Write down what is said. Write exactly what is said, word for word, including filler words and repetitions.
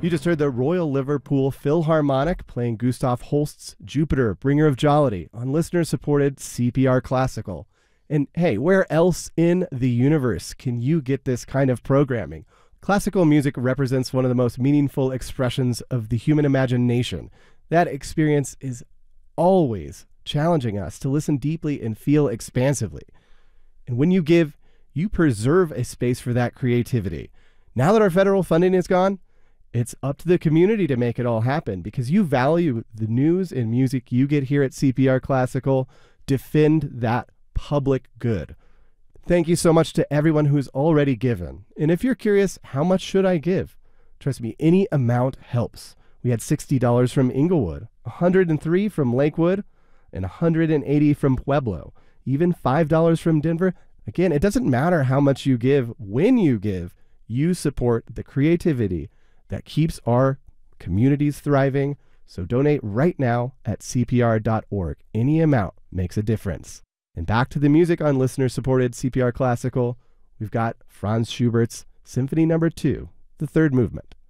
You just heard the Royal Liverpool Philharmonic playing Gustav Holst's Jupiter, Bringer of Jollity on listener-supported C P R Classical. And hey, where else in the universe can you get this kind of programming? Classical music represents one of the most meaningful expressions of the human imagination. That experience is always challenging us to listen deeply and feel expansively. And when you give, you preserve a space for that creativity. Now that our federal funding is gone, it's up to the community to make it all happen because you value the news and music you get here at C P R Classical. Defend that public good. Thank you so much to everyone who's already given. And if you're curious, how much should I give? Trust me, any amount helps. We had sixty dollars from Inglewood, one hundred three dollars from Lakewood, and one hundred eighty dollars from Pueblo, even five dollars from Denver. Again, it doesn't matter how much you give. When you give, you support the creativity that keeps our communities thriving. So donate right now at C P R dot org. Any amount makes a difference. And back to the music on listener-supported C P R Classical. We've got Franz Schubert's Symphony Number Two, the third movement.